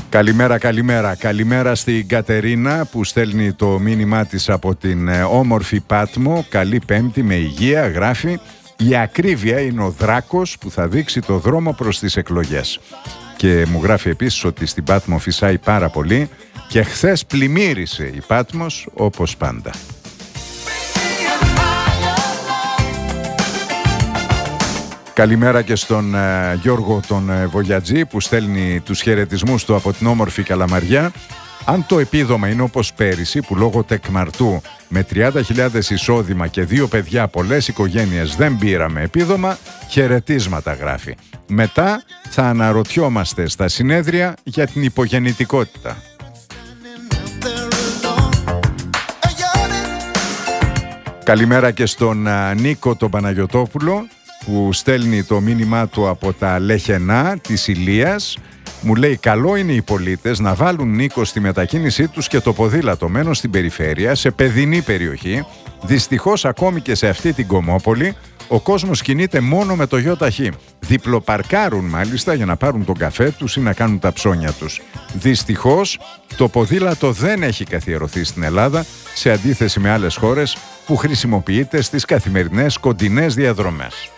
Καλημέρα, καλημέρα. Καλημέρα στην Κατερίνα που στέλνει το μήνυμά της από την όμορφη Πάτμο. Καλή Πέμπτη με υγεία, γράφει. Η ακρίβεια είναι ο δράκος που θα δείξει το δρόμο προς τις εκλογές. Και μου γράφει επίσης ότι στην Πάτμο φυσάει πάρα πολύ και χθες πλημμύρισε η Πάτμος όπως πάντα. Καλημέρα και στον Γιώργο τον Βογιατζή που στέλνει τους χαιρετισμούς του από την όμορφη Καλαμαριά. Αν το επίδομα είναι όπως πέρυσι που λόγω τεκμαρτού με 30.000 εισόδημα και 2 παιδιά πολλές οικογένειες δεν πήραμε επίδομα, χαιρετίσματα γράφει. Μετά θα αναρωτιόμαστε στα συνέδρια για την υπογεννητικότητα. Καλημέρα και στον Νίκο τον Παναγιωτόπουλο που στέλνει το μήνυμά του από τα Λεχενά της Ηλίας. Μου λέει καλό είναι οι πολίτες να βάλουν Νίκο στη μετακίνησή τους και το ποδήλατο μένω στην περιφέρεια, σε παιδινή περιοχή. Δυστυχώς ακόμη και σε αυτή την Κομμόπολη ο κόσμος κινείται μόνο με το ΙΟΤΑΧΗ. Διπλοπαρκάρουν μάλιστα για να πάρουν τον καφέ τους ή να κάνουν τα ψώνια τους. Δυστυχώς το ποδήλατο δεν έχει καθιερωθεί στην Ελλάδα σε αντίθεση με άλλες χώρες που χρησιμοποιείται στις καθημερινές κοντινές διαδρομές.